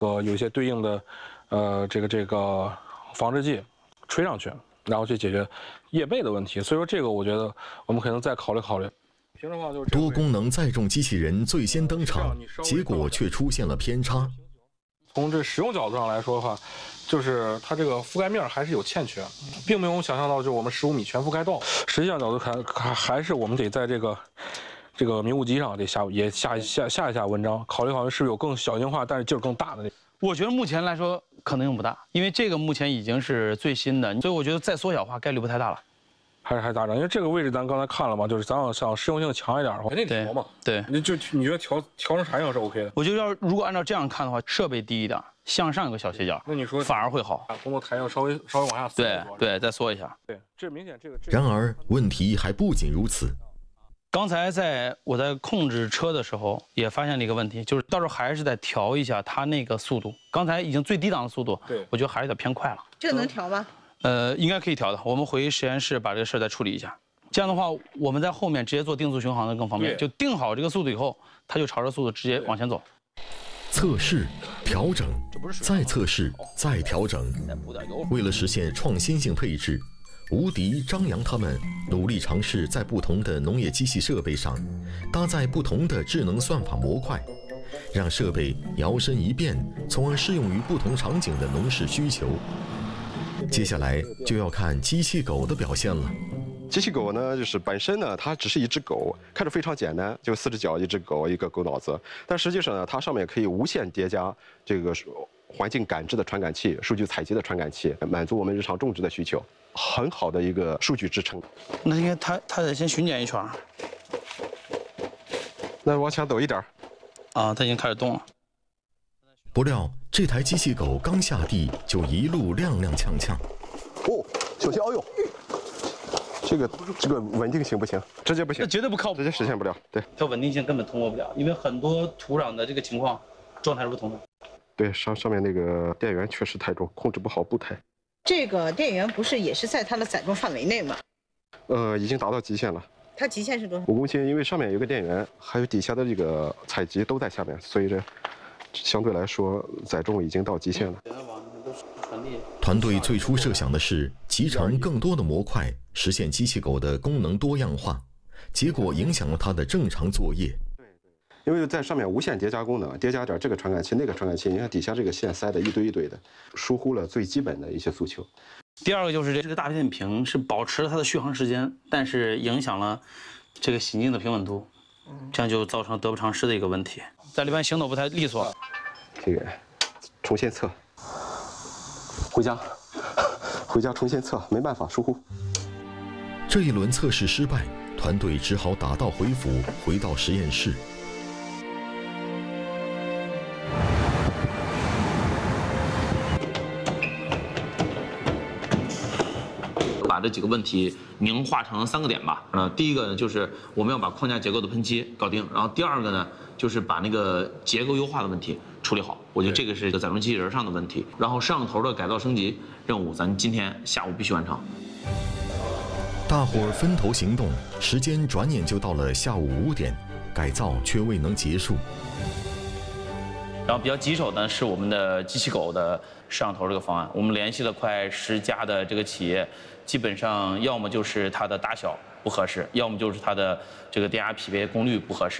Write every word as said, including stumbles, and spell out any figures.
呃，有一些对应的，呃，这个这个防治剂吹上去，然后去解决叶背的问题。所以说这个我觉得我们可能再考虑考虑。平时的话就是多功能载重机器人最先登场，结果却出现了偏差。 从这使用角度上来说的话，就是它这个覆盖面还是有欠缺，并没有想象到就是我们十五米全覆盖到。实际上角度看，还还是我们得在这个这个迷雾机上得下也下下下一下文章，考虑考虑是不是有更小型化但是劲儿更大的那。 我觉得目前来说可能性不大，因为这个目前已经是最新的，所以我觉得再缩小化概率不太大了。 还是还大涨，因为这个位置咱刚才看了嘛，就是咱要想实用性强一点的话，肯定调嘛。 对， 你就你觉得调调成啥样是 OK 的？ 我觉得要如果按照这样看的话，设备低一点，向上有个小斜角， 那你说反而会好。 把工作台要稍微稍微往下缩。 对对，再缩一下。 对，这明显这个。 然而问题还不仅如此。 刚才在我在控制车的时候，也发现了一个问题，就是到时候还是得调一下它那个速度。刚才已经最低档的速度， 对， 我觉得还是有点偏快了。 这个能调吗？ 呃，应该可以调的。我们回实验室把这个事儿再处理一下。这样的话，我们在后面直接做定速巡航的更方便。就定好这个速度以后，它就朝着速度直接往前走。 测试、调整，再测试，再调整。为了实现创新性配置，吴迪、张扬他们努力尝试在不同的农业机器设备上搭载不同的智能算法模块，让设备摇身一变，从而适用于不同场景的农事需求。接下来就要看机器狗的表现了。 机器狗呢，就是本身呢，它只是一只狗，看着非常简单，就四只脚，一只狗，一个狗脑子。但实际上呢，它上面可以无限叠加这个环境感知的传感器、数据采集的传感器，满足我们日常种植的需求，很好的一个数据支撑。 那应该它它得先巡检一圈。 那往前走一点。 啊，它已经开始动了。 不料这台机器狗刚下地就一路踉踉跄跄。 哦，小心！哎呦。这个这个稳定性不行，直接不行， 那绝对不靠谱， 直接实现不了。对， 它稳定性根本通过不了，因为很多土壤的这个情况状态是不同的。 对，上上面那个电源确实太重，控制不好步态。 这个电源不是也是在它的载重范围内吗？ 呃，已经达到极限了。 它极限是多少？ 五公斤，因为上面有个电源，还有底下的这个采集都在下面，所以这相对来说载重已经到极限了。 团队最初设想的是集成更多的模块，实现机器狗的功能多样化，结果影响了它的正常作业。 对对，因为在上面无限叠加功能，叠加点这个传感器、那个传感器，你看底下这个线塞的一堆一堆的，疏忽了最基本的一些诉求。 第二个就是这个大片屏是保持了它的续航时间，但是影响了这个洗净的平稳度，这样就造成得不偿失的一个问题，在里边行走不太利索。 这个重新测。回家，回家重新测，没办法，疏忽。 这一轮测试失败，团队只好打道回府，回到实验室。 把这几个问题凝化成三个点吧。呃，第一个呢，就是我们要把框架结构的喷漆搞定，然后第二个呢，就是把那个结构优化的问题处理好。我觉得这个是一个载重机器人上的问题。然后摄像头的改造升级任务，咱今天下午必须完成。 大伙儿分头行动，时间转眼就到了下午五点，改造却未能结束。 然后比较棘手的是我们的机器狗的摄像头这个方案，我们联系了快十家的这个企业，基本上要么就是它的大小不合适，要么就是它的这个电压匹配功率不合适。